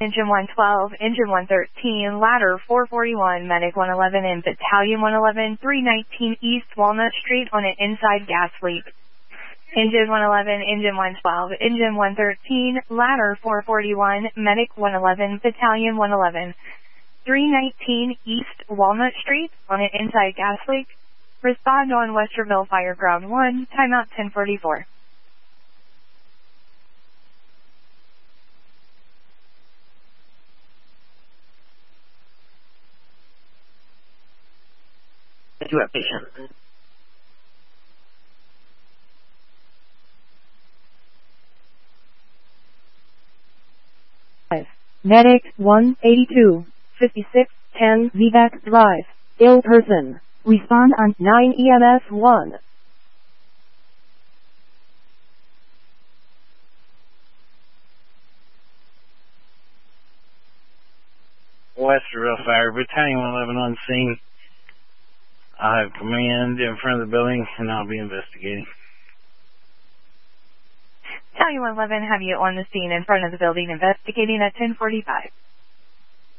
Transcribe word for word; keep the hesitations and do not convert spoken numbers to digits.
Engine one twelve, Engine one thirteen, Ladder four forty-one, Medic one eleven and Battalion one eleven, three nineteen East Walnut Street on an inside gas leak. Engine one eleven, Engine one twelve, Engine one thirteen, Ladder four forty-one, Medic one eleven, Battalion one eleven, three nineteen East Walnut Street on an inside gas leak. Respond on Westerville Fire Ground one, timeout ten forty-four. You have patient. Medic one eighty-two, fifty-six ten V VAC Drive. Ill person. Respond on nine E M S one. Westerville Fire, Battalion one eleven on scene. I have command in front of the building, and I'll be investigating. Battalion one eleven have you on the scene in front of the building investigating at ten forty-five.